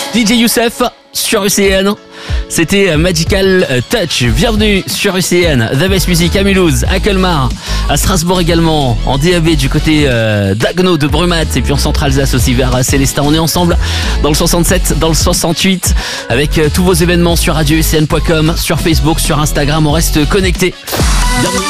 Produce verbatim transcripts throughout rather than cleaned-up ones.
D J Youssef sur U C N. C'était Magical Touch. Bienvenue sur U C N. The Best Music à Mulhouse, à Colmar, à Strasbourg également, en D A B du côté euh, d'Agno, de Brumat, et puis en Centre-Alsace aussi vers Célestin. On est ensemble dans le soixante-sept, dans le soixante-huit, avec euh, tous vos événements sur radio u c n point com, sur Facebook, sur Instagram. On reste connectés. Bienvenue.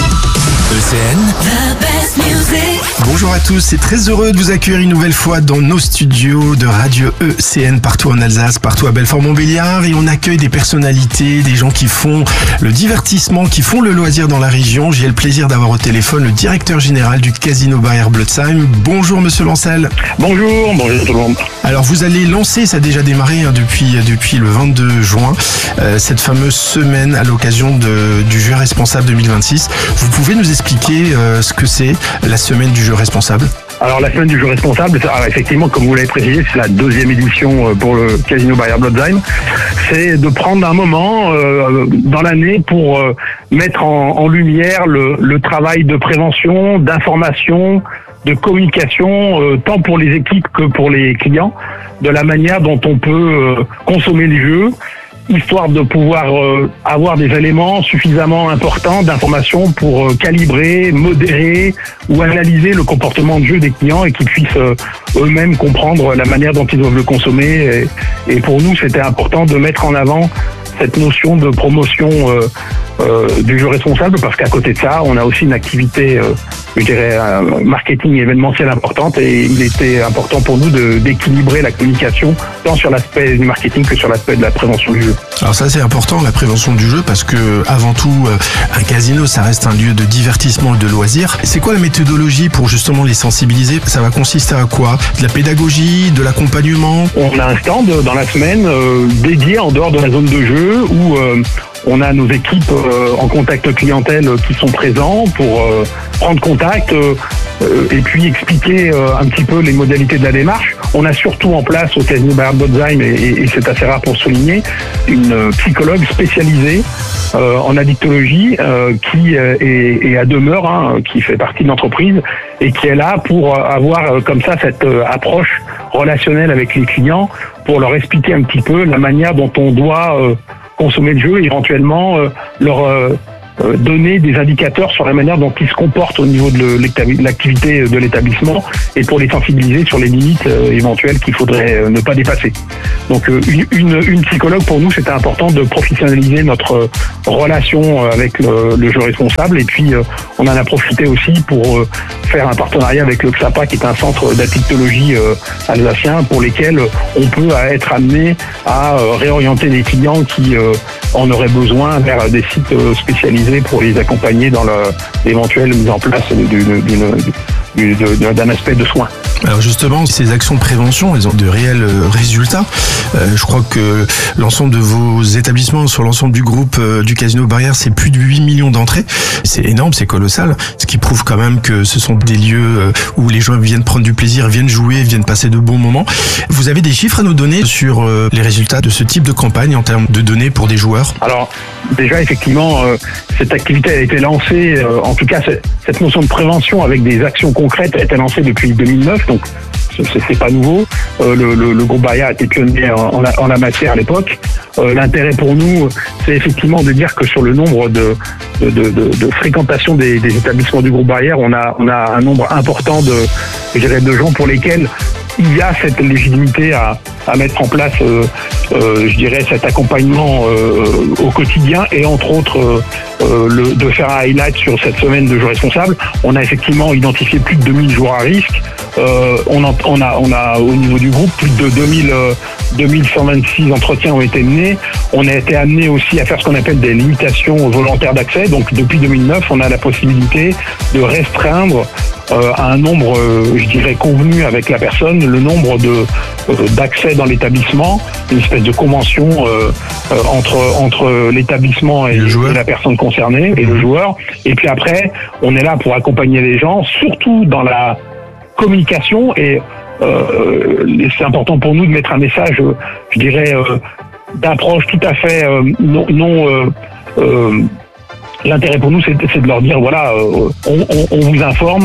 E C N. The best music. Bonjour à tous, c'est très heureux de vous accueillir une nouvelle fois dans nos studios de Radio E C N partout en Alsace, partout à Belfort-Montbéliard, et on accueille des personnalités, des gens qui font le divertissement, qui font le loisir dans la région. J'ai le plaisir d'avoir au téléphone le directeur général du Casino Bayer-Blotzheim. Bonjour Monsieur Lancel. Bonjour, bonjour tout le monde. Alors vous allez lancer, ça a déjà démarré hein, depuis, depuis le vingt-deux juin, euh, cette fameuse semaine à l'occasion de, du jeu responsable deux mille vingt-six. Vous pouvez nous expliquer euh, ce que c'est la semaine du jeu responsable? Alors la semaine du jeu responsable, alors, effectivement, comme vous l'avez précisé, c'est la deuxième édition pour le Casino Bayer-Blotzheim. C'est de prendre un moment euh, dans l'année pour euh, mettre en, en lumière le, le travail de prévention, d'information, de communication, euh, tant pour les équipes que pour les clients, de la manière dont on peut euh, consommer les jeux, histoire de pouvoir euh, avoir des éléments suffisamment importants d'information pour euh, calibrer, modérer ou analyser le comportement de jeu des clients et qu'ils puissent euh, eux-mêmes comprendre la manière dont ils doivent le consommer. Et, et pour nous, c'était important de mettre en avant cette notion de promotion euh, euh, du jeu responsable, parce qu'à côté de ça, on a aussi une activité, euh, je dirais, euh, marketing événementiel importante, et il était important pour nous de, d'équilibrer la communication tant sur l'aspect du marketing que sur l'aspect de la prévention du jeu. Alors ça c'est important, la prévention du jeu, parce que avant tout, un casino ça reste un lieu de divertissement et de loisirs. C'est quoi la méthodologie pour justement les sensibiliser? Ça va consister à quoi? De la pédagogie, de l'accompagnement? On a un stand dans la semaine euh, dédié en dehors de la zone de jeu où euh, on a nos équipes euh, en contact clientèle qui sont présents pour euh, prendre contact euh, euh, et puis expliquer euh, un petit peu les modalités de la démarche. On a surtout en place au Casino Bayer-Blotzheim, et, et, et c'est assez rare pour le souligner, une euh, psychologue spécialisée euh, en addictologie euh, qui euh, est, est à demeure, hein, qui fait partie de l'entreprise et qui est là pour avoir euh, comme ça cette euh, approche relationnelle avec les clients, pour leur expliquer un petit peu la manière dont on doit euh, consommer le jeu et éventuellement euh, leur euh, euh, donner des indicateurs sur la manière dont ils se comportent au niveau de l'activité de l'établissement, et pour les sensibiliser sur les limites euh, éventuelles qu'il faudrait euh, ne pas dépasser. Donc euh, une, une, une psychologue, pour nous, c'était important de professionnaliser notre euh, relation avec le, le jeu responsable, et puis euh, on en a profité aussi pour euh, faire un partenariat avec le C S A P A, qui est un centre d'addictologie euh, alsacien, pour lesquels on peut être amené à euh, réorienter les clients qui euh, en auraient besoin vers des sites euh, spécialisés pour les accompagner dans l'éventuelle mise en place d'une, d'une, d'une, d'un aspect de soins. Alors justement, ces actions de prévention, elles ont de réels résultats. Euh, je crois que l'ensemble de vos établissements sur l'ensemble du groupe euh, du Casino Bayer, c'est plus de huit millions d'entrées. C'est énorme, c'est colossal. Ce qui prouve quand même que ce sont des lieux euh, où les gens viennent prendre du plaisir, viennent jouer, viennent passer de bons moments. Vous avez des chiffres à nous donner sur euh, les résultats de ce type de campagne en termes de données pour des joueurs? Alors déjà, effectivement, euh, cette activité a été lancée, euh, en tout cas cette, cette notion de prévention avec des actions concrètes a été lancée depuis deux mille neuf, donc c'est, c'est pas nouveau. Euh, le, le, le groupe Bayer a été pionnier en, en, la, en la matière à l'époque. Euh, l'intérêt pour nous, c'est effectivement de dire que sur le nombre de, de, de, de, de fréquentation des, des établissements du groupe Bayer, on a, on a un nombre important de, je dirais, de gens pour lesquels il y a cette légitimité à, à mettre en place, euh, euh, je dirais, cet accompagnement euh, au quotidien, et entre autres euh, le, de faire un highlight sur cette semaine de jeu responsable. On a effectivement identifié plus de deux mille joueurs à risque. Euh, on, en, on, a, on a au niveau du groupe plus de deux mille, euh, deux mille cent vingt-six entretiens ont été menés. On a été amené aussi à faire ce qu'on appelle des limitations volontaires d'accès. Donc depuis deux mille neuf, on a la possibilité de restreindre euh, à un nombre, euh, je dirais, convenu avec la personne, le nombre de euh, d'accès dans l'établissement, une espèce de convention euh, euh, entre entre l'établissement et, et la personne concernée et le joueur. Et puis après, on est là pour accompagner les gens, surtout dans la communication, et euh, c'est important pour nous de mettre un message, je dirais, euh, d'approche tout à fait euh, non, non euh, euh, l'intérêt pour nous, c'est, c'est de leur dire, voilà, euh, on, on, on vous informe,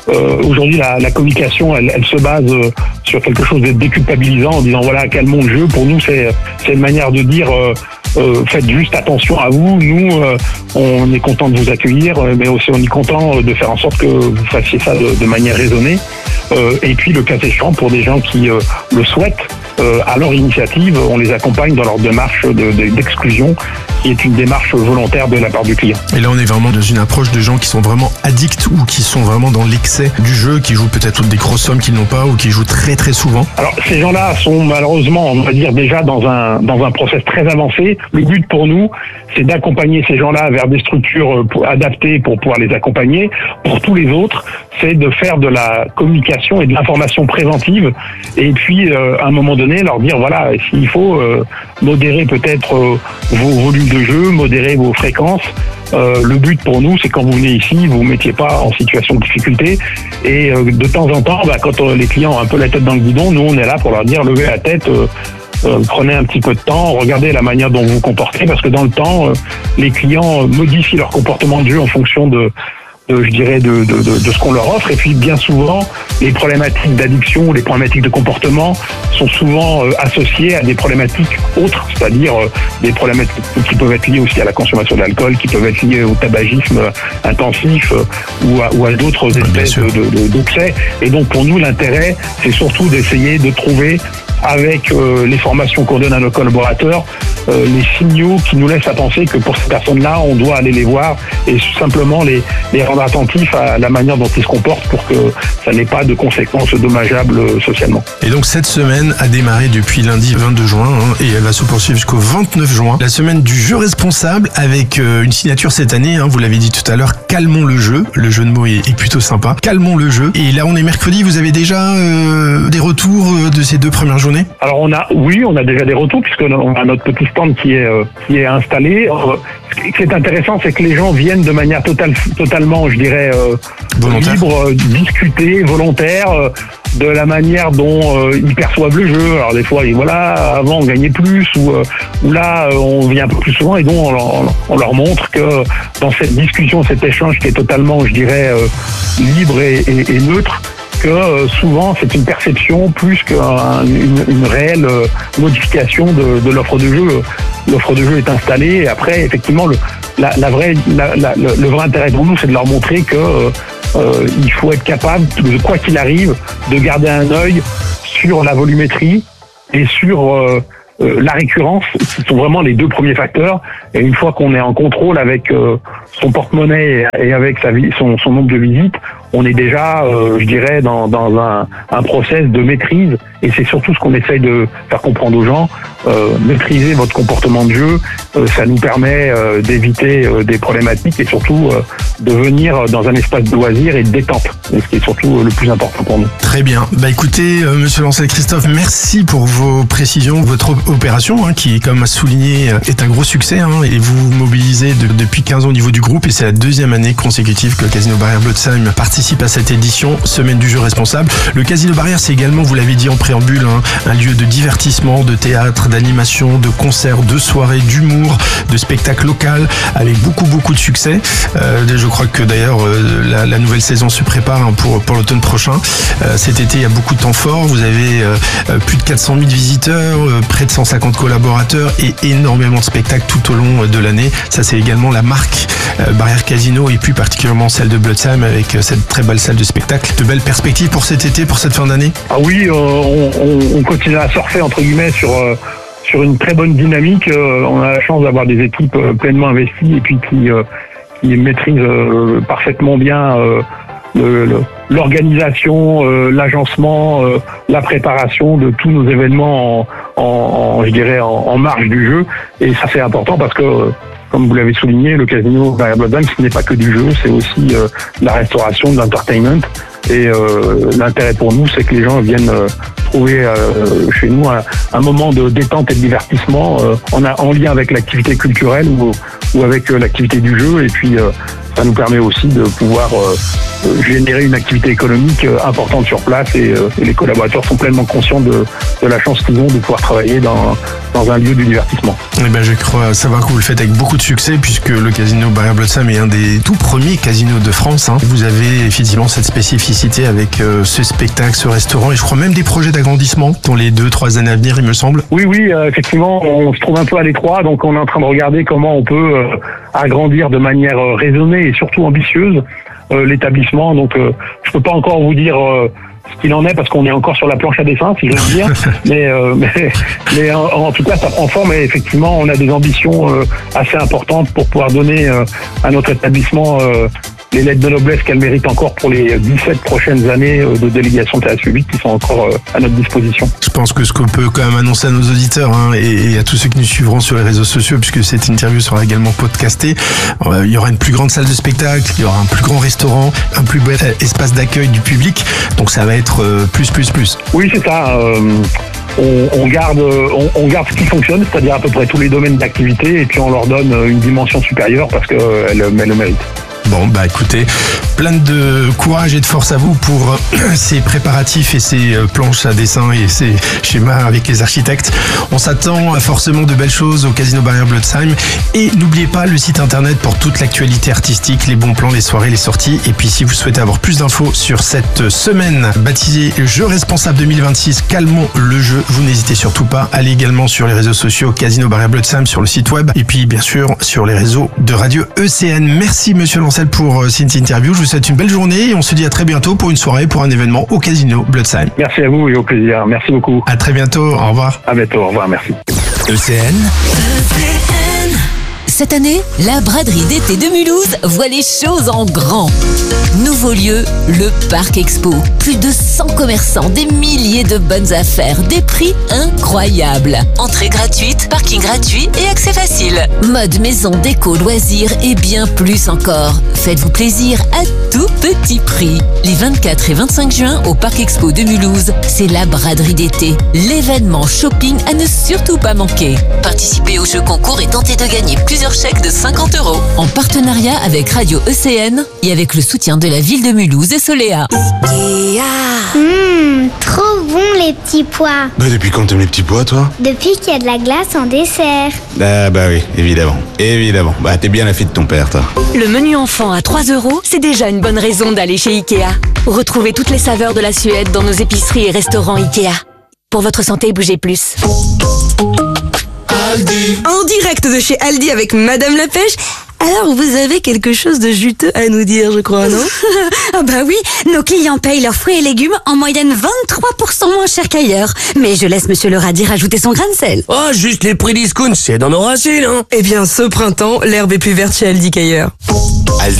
euh, aujourd'hui la, la communication, elle, elle se base euh, sur quelque chose de déculpabilisant en disant voilà, calmons le jeu. Pour nous, c'est c'est une manière de dire euh, euh, faites juste attention à vous. Nous, euh, on est content de vous accueillir, mais aussi on est content de faire en sorte que vous fassiez ça de, de manière raisonnée. Euh, et puis le cas échéant, pour des gens qui euh, le souhaitent, euh, à leur initiative, on les accompagne dans leur démarche de, de, d'exclusion, qui est une démarche volontaire de la part du client. Et là, on est vraiment dans une approche de gens qui sont vraiment addicts ou qui sont vraiment dans l'excès du jeu, qui jouent peut-être des grosses sommes qu'ils n'ont pas ou qui jouent très très souvent. Alors, ces gens-là sont malheureusement, on va dire, déjà dans un dans un process très avancé. Le but pour nous, c'est d'accompagner ces gens-là vers des structures adaptées pour pouvoir les accompagner. Pour tous les autres, c'est de faire de la communication et de l'information préventive. Et puis, euh, à un moment donné, leur dire, voilà, s'il faut euh, modérer peut-être euh, vos volumes de jeu, modérer vos fréquences. Euh, le but pour nous, c'est quand vous venez ici, vous ne mettiez pas en situation de difficulté. Et euh, de temps en temps, bah, quand euh, les clients ont un peu la tête dans le guidon, nous, on est là pour leur dire, levez la tête, euh, euh, prenez un petit peu de temps, regardez la manière dont vous vous comportez, parce que dans le temps, euh, les clients modifient leur comportement de jeu en fonction de... De, je dirais de, de, de, de ce qu'on leur offre, et puis bien souvent les problématiques d'addiction, les problématiques de comportement sont souvent euh, associées à des problématiques autres, c'est-à-dire euh, des problématiques qui peuvent être liées aussi à la consommation d'alcool, qui peuvent être liées au tabagisme intensif euh, ou à, ou à d'autres espèces de, de, d'excès. Et donc pour nous l'intérêt, c'est surtout d'essayer de trouver avec euh, les formations qu'on donne à nos collaborateurs, euh, les signaux qui nous laissent à penser que pour ces personnes-là, on doit aller les voir et simplement les, les rendre attentifs à la manière dont ils se comportent pour que ça n'ait pas de conséquences dommageables euh, socialement. Et donc cette semaine a démarré depuis lundi vingt-deux juin hein, et elle va se poursuivre jusqu'au vingt-neuf juin. La semaine du jeu responsable avec euh, une signature cette année, hein, vous l'avez dit tout à l'heure, calmons le jeu. Le jeu de mots est, est plutôt sympa. Calmons le jeu. Et là on est mercredi, vous avez déjà euh, des retours de ces deux premières journées? Alors on a, oui, on a déjà des retours puisqu'on a notre petit stand qui est euh, qui est installé. Euh, ce qui est intéressant, c'est que les gens viennent de manière totale, totalement, je dirais, euh, libre, euh, discuter, volontaire, euh, de la manière dont euh, ils perçoivent le jeu. Alors des fois, et voilà, avant on gagnait plus ou euh, ou là on vient un peu plus souvent et donc on leur, on leur montre que dans cette discussion, cet échange qui est totalement, je dirais, euh, libre et, et, et neutre, que euh, souvent c'est une perception plus qu'une une réelle euh, modification de, de l'offre de jeu. L'offre de jeu est installée et après effectivement le, la, la vraie, la, la, le, le vrai intérêt pour nous, c'est de leur montrer que euh, euh, il faut être capable, de quoi qu'il arrive, de garder un œil sur la volumétrie et sur euh, euh, la récurrence, qui sont vraiment les deux premiers facteurs. Et une fois qu'on est en contrôle avec euh, son porte-monnaie et avec sa, son, son nombre de visites, on est déjà, euh, je dirais, dans, dans un, un process de maîtrise. Et c'est surtout ce qu'on essaye de faire comprendre aux gens. Euh, maîtriser votre comportement de jeu, euh, ça nous permet euh, d'éviter euh, des problématiques et surtout euh, de venir dans un espace de loisir et de détente. Et ce qui est surtout euh, le plus important pour nous. Très bien. Bah écoutez, euh, Monsieur Lancel Christophe, merci pour vos précisions. Votre opération, hein, qui, comme a souligné, est un gros succès. Hein, et vous vous mobilisez de, depuis quinze ans au niveau du groupe. Et c'est la deuxième année consécutive que le Casino Barrière Blotzheim participe à cette édition, Semaine du jeu responsable. Le Casino Barrière, c'est également, vous l'avez dit en préambule, hein, un lieu de divertissement, de théâtre, d'animation, de concerts, de soirées, d'humour, de spectacles local, avec beaucoup beaucoup de succès. Euh, je crois que d'ailleurs euh, la, la nouvelle saison se prépare hein, pour pour l'automne prochain. Euh, cet été, il y a beaucoup de temps forts. Vous avez euh, plus de quatre cent mille visiteurs, euh, près de cent cinquante collaborateurs et énormément de spectacles tout au long de l'année. Ça, c'est également la marque euh, Barrière Casino et plus particulièrement celle de Blotzheim avec euh, cette très belle salle de spectacle. De belles perspectives pour cet été, pour cette fin d'année? Ah oui, euh, on, on, on continue à surfer entre guillemets sur euh, sur une très bonne dynamique. Euh, on a la chance d'avoir des équipes euh, pleinement investies et puis qui euh, qui maîtrisent euh, parfaitement bien euh, le, le, l'organisation, euh, l'agencement, euh, la préparation de tous nos événements en, en, en je dirais en, en marge du jeu. Et ça c'est important parce que euh, comme vous l'avez souligné, le Casino Barrière Blotzheim, ce n'est pas que du jeu, c'est aussi euh, de la restauration, de l'entertainment. Et euh, l'intérêt pour nous, c'est que les gens viennent euh, trouver euh, chez nous un, un moment de détente et de divertissement euh, en, en lien avec l'activité culturelle ou, ou avec euh, l'activité du jeu. Et puis, euh, ça nous permet aussi de pouvoir euh, euh, générer une activité économique euh, importante sur place et, euh, et les collaborateurs sont pleinement conscients de, de la chance qu'ils ont de pouvoir travailler dans, dans un lieu du divertissement. Eh ben, je crois savoir que vous le faites avec beaucoup de succès puisque le casino Barrière Blotzheim est un des tout premiers casinos de France. Hein. Vous avez effectivement cette spécificité avec euh, ce spectacle, ce restaurant et je crois même des projets d'agrandissement dans les deux, trois années à venir, il me semble. Oui, oui, euh, effectivement, on se trouve un peu à l'étroit, donc on est en train de regarder comment on peut euh, agrandir de manière euh, raisonnée et surtout ambitieuse euh, l'établissement. Donc, euh, je peux pas encore vous dire euh, ce qu'il en est parce qu'on est encore sur la planche à dessin, si je veux dire. mais, euh, mais, mais en, en tout cas, ça prend forme et effectivement, on a des ambitions euh, assez importantes pour pouvoir donner euh, à notre établissement euh, les lettres de noblesse qu'elle mérite encore pour les dix-sept prochaines années de délégation T H U huit qui sont encore à notre disposition. Je pense que ce qu'on peut quand même annoncer à nos auditeurs hein, et, et à tous ceux qui nous suivront sur les réseaux sociaux, puisque cette interview sera également podcastée, euh, il y aura une plus grande salle de spectacle, il y aura un plus grand restaurant, un plus bel espace d'accueil du public, donc ça va être euh, plus, plus, plus. Oui, c'est ça. Euh... On, on garde, on, on garde ce qui fonctionne, c'est-à-dire à peu près tous les domaines d'activité, et puis on leur donne une dimension supérieure parce qu'elle elle le mérite. Bon, bah écoutez, plein de courage et de force à vous pour ces préparatifs et ces planches à dessin et ces schémas avec les architectes. On s'attend à forcément de belles choses au Casino Barrière Blotzheim. Et n'oubliez pas le site internet pour toute l'actualité artistique, les bons plans, les soirées, les sorties. Et puis si vous souhaitez avoir plus d'infos sur cette semaine baptisée Jeux Responsables deux mille vingt-six, calmons le jeu, vous n'hésitez surtout pas. Allez également sur les réseaux sociaux Casino Barrière Blotzheim sur le site web et puis bien sûr sur les réseaux de Radio E C N. Merci Monsieur Lancel pour cette interview. Je vous souhaite une belle journée et on se dit à très bientôt pour une soirée, pour un événement au Casino Blotzheim. Merci à vous et au plaisir. Merci beaucoup. À très bientôt. Au revoir. À bientôt. Au revoir. Merci. E C N. Cette année, la braderie d'été de Mulhouse voit les choses en grand. Nouveau lieu, le Parc Expo. Plus de cent commerçants, des milliers de bonnes affaires, des prix incroyables. Entrée gratuite, parking gratuit et accès facile. Mode, maison, déco, loisirs et bien plus encore. Faites-vous plaisir à tout petit prix. Les vingt-quatre et vingt-cinq juin au Parc Expo de Mulhouse, c'est la braderie d'été. L'événement shopping à ne surtout pas manquer. Participez au jeu concours et tentez de gagner plusieurs chèques de cinquante euros. En partenariat avec Radio E C N et avec le soutien de la ville de Mulhouse et Soléa. Ikea. Mmh, trop bon les petits pois. Bah depuis quand t'aimes les petits pois toi? Depuis qu'il y a de la glace en dessert. Ah bah oui, évidemment, évidemment. Bah t'es bien la fille de ton père toi. Le menu enfant à trois euros, c'est déjà une bonne raison d'aller chez Ikea. Retrouvez toutes les saveurs de la Suède dans nos épiceries et restaurants Ikea. Pour votre santé, bougez plus. Aldi. En direct de chez Aldi avec Madame la Pêche. Alors, vous avez quelque chose de juteux à nous dire, je crois, non? Ah bah oui, nos clients payent leurs fruits et légumes en moyenne vingt-trois pour cent moins cher qu'ailleurs. Mais je laisse Monsieur le radis rajouter son grain de sel. Oh, juste les prix discount, c'est dans nos racines, hein. Eh bien, ce printemps, l'herbe est plus verte chez Aldi qu'ailleurs.